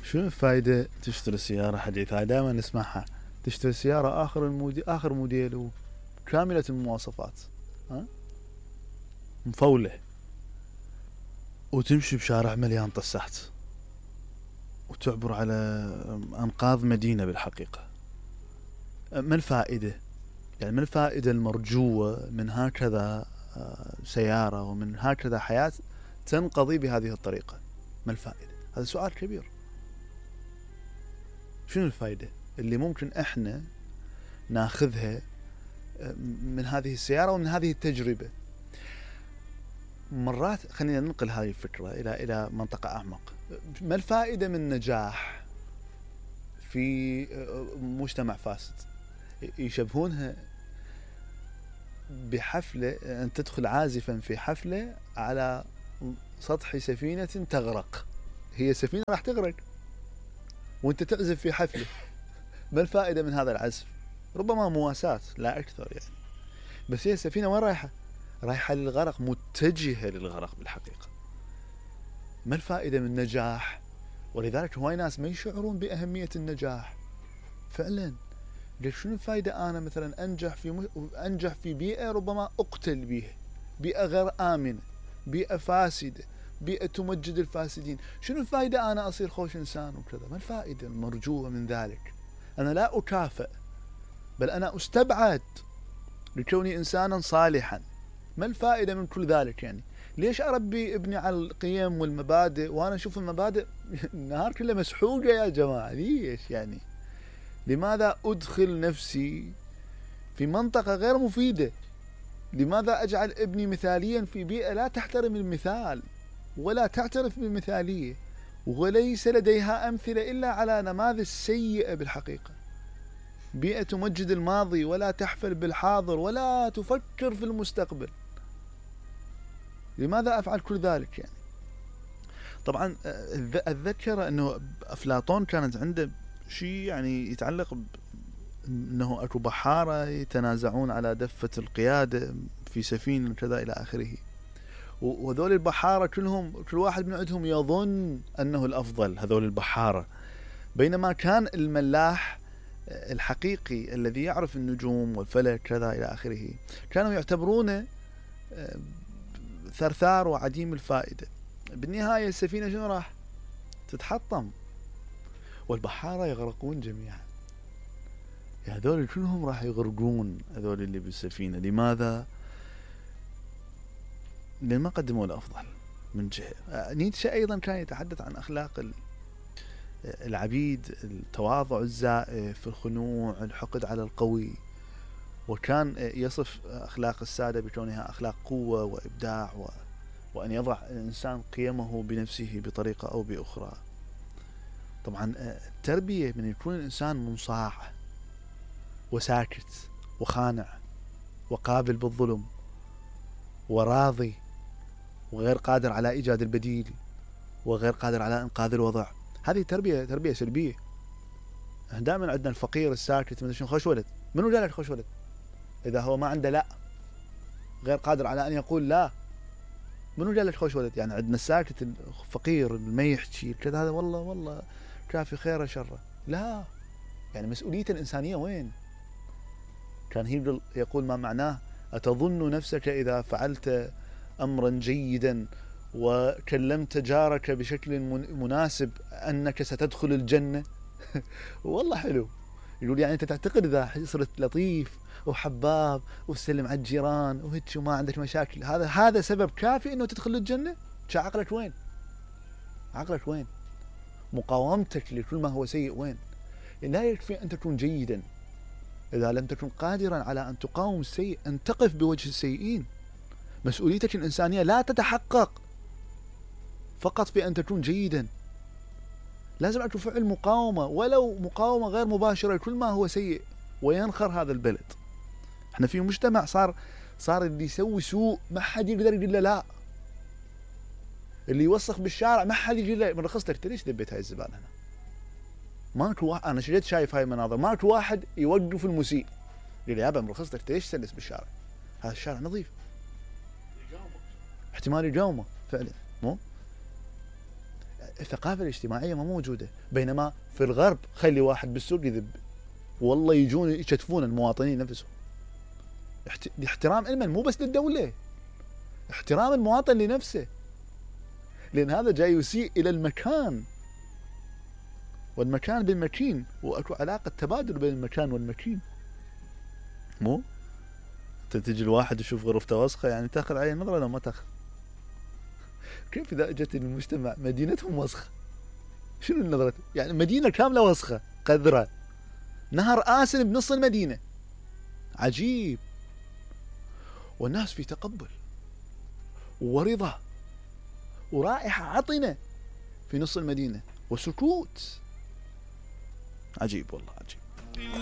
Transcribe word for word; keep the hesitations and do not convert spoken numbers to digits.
شنو الفائدة تشتري سيارة حديثة؟ هاي دائما نسمعها، تشتري سيارة آخر المودي آخر موديل وكاملة المواصفات، ها؟ مفولة، وتمشي بشارع مليان طسات، وتعبر على أنقاض مدينة بالحقيقة. ما الفائدة؟ يعني ما الفائدة المرجوة من هكذا سيارة ومن هكذا حياة تنقضي بهذه الطريقة؟ ما الفائدة؟ هذا سؤال كبير. شنو الفائدة اللي ممكن احنا ناخذها من هذه السيارة ومن هذه التجربة؟ مرات خلينا ننقل هذه الفكرة إلى إلى منطقة أعمق. ما الفائدة من نجاح في مجتمع فاسد؟ يشبهونها بحفلة، أن تدخل عازفا في حفلة على سطح سفينة تغرق. هي سفينة راح تغرق وانت تعزف في حفلة. ما الفائدة من هذا العزف؟ ربما مواساة لا أكثر يعني، بس هي السفينة وين رايحة؟ رايحة للغرق، متجهة للغرق بالحقيقة. ما الفائدة من نجاح؟ ولذلك هواي ناس ما يشعرون بأهمية النجاح فعلا. ليش شنو الفائدة أنا مثلا أنجح في م... أنجح في بيئة ربما أقتل بيها، بيئة غير آمنة، بيئة فاسدة، بيئة تمجد الفاسدين. شنو الفائدة أنا أصير خوش إنسان وكذا؟ ما الفائدة المرجوة من ذلك؟ أنا لا أكافئ، بل أنا أستبعد لكوني إنسانا صالحا. ما الفائدة من كل ذلك يعني؟ ليش أربي ابني على القيم والمبادئ وأنا أشوف المبادئ النهار كله مسحوقة يا جماعة؟ ليش يعني؟ لماذا أدخل نفسي في منطقة غير مفيدة؟ لماذا أجعل ابني مثاليا في بيئة لا تحترم المثال ولا تعترف بالمثالية، وليس لديها أمثلة إلا على نماذج سيئة بالحقيقة؟ بيئة تمجد الماضي ولا تحفل بالحاضر ولا تفكر في المستقبل. لماذا أفعل كل ذلك يعني؟ طبعا أتذكر أنه أفلاطون كانت عنده شيء يعني يتعلق أنه أكو بحارة يتنازعون على دفة القيادة في سفينة كذا إلى آخره، وهذول البحارة كلهم كل واحد من عندهم يظن أنه الأفضل، هذول البحارة، بينما كان الملاح الحقيقي الذي يعرف النجوم والفلك كذا إلى آخره كانوا يعتبرونه ثرثار وعديم الفائدة. بالنهاية السفينة شنو راح تتحطم والبحارة يغرقون جميعا. هذول كلهم راح يغرقون، هذول اللي بالسفينة. لماذا؟ لأن ما قدموا الأفضل من جهة. نيتشه أيضا كان يتحدث عن أخلاق العبيد، التواضع الزائف، الخنوع، الحقد على القوي، وكان يصف أخلاق السادة بكونها أخلاق قوة وإبداع و... وأن يضع الإنسان قيمه بنفسه بطريقة أو بأخرى. طبعا التربية من يكون الإنسان منصاع وساكت وخانع وقابل بالظلم وراضي وغير قادر على إيجاد البديل وغير قادر على إنقاذ الوضع، هذه تربية تربية سلبية. دائما عندنا الفقير الساكت، من شنو خوش ولد، منو قال لك خوش ولد؟ إذا هو ما عنده لا، غير قادر على أن يقول لا، منو قال لك خوش ولد؟ يعني عندنا الساكت الفقير اللي ما يحكي كذا، هذا والله والله كافي خيره شره. لا، يعني مسؤولية الإنسانية وين؟ كان هيجل يقول ما معناه أتظن نفسك إذا فعلت أمرا جيدا وكلمت جارك بشكل مناسب أنك ستدخل الجنة؟ والله حلو. يقول يعني أنت تعتقد إذا صرت لطيف وحباب وسلم على الجيران وهيك وما عندك مشاكل، هذا هذا سبب كافي إنه تدخل الجنة؟ شو عقلك وين؟ عقلك وين؟ مقاومتك لكل ما هو سيء وين؟ لا يكفي أن تكون جيدا إذا لم تكن قادرا على أن تقاوم السيء، أن تقف بوجه السيئين. مسؤوليتك الإنسانية لا تتحقق فقط بأن تكون جيدا، لازم أن تفعل مقاومة، ولو مقاومة غير مباشرة لكل ما هو سيء وينخر هذا البلد. احنا في مجتمع صار صار اللي يسوي سوء ما حد يقدر يقول له لا، اللي يوسخ بالشارع ما حد يقول له من رخصتك ليش دبيت هاي الزبالة هنا؟ ماكو واحد، انا شريت شايف هاي المناظر، ماكو واحد يوقف المسيء يقول يابا من رخصتك ليش تسلس بالشارع؟ هذا الشارع نظيف. احتمال يجاومه فعلا، مو الثقافة الاجتماعية ما موجودة. بينما في الغرب خلي واحد بالسوق يذب والله يجون يشتفون المواطنين نفسهم. احترام علما مو بس للدولة، احترام المواطن لنفسه، لأن هذا جاي يسيء إلى المكان، والمكان بالمكين، وأكو علاقة تبادل بين المكان والمكين. مو انت تجي الواحد يشوف غرفته وسخة يعني تاخذ عليه نظرة لو ما تاخذ؟ كيف إذا اجت المجتمع مدينتهم وسخة شنو النظرة؟ يعني مدينة كاملة وسخة قذرة، نهر آسن بنص المدينة، عجيب. والناس في تقبل ورضا ورائحة عطنة في نص المدينة وسكوت. عجيب والله عجيب.